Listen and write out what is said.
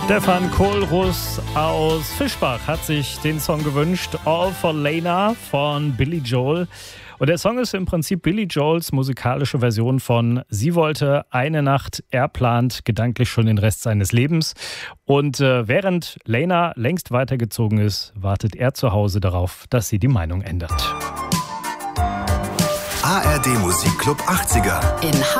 Stefan Kohlruss aus Fischbach hat sich den Song gewünscht, All for Lena von Billy Joel. Und der Song ist im Prinzip Billy Joels musikalische Version von Sie wollte eine Nacht, er plant gedanklich schon den Rest seines Lebens. Und während Lena längst weitergezogen ist, wartet er zu Hause darauf, dass sie die Meinung ändert. ARD Musikclub 80er.